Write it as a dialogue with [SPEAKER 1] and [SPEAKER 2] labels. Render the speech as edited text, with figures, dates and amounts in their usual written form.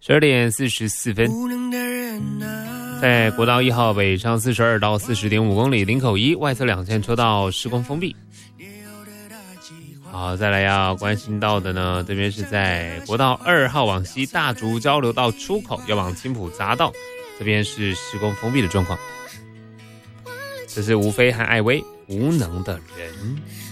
[SPEAKER 1] 12点44分，在国道1号北上42到40.5公里，林口一外侧2线车道施工封闭。好，再来要关心到的呢，这边是在国道2号往西大竹交流道出口要往青埔匝道，这边是施工封闭的状况。这是吴非和艾薇无能的人。